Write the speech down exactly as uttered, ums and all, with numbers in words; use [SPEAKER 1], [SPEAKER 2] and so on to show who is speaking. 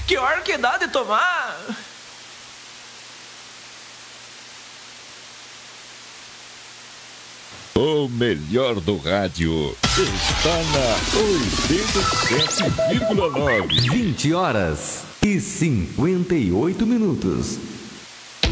[SPEAKER 1] Que hora que dá de tomar?
[SPEAKER 2] O melhor do rádio está na oitenta e sete vírgula nove.
[SPEAKER 3] vinte horas e cinquenta e oito minutos.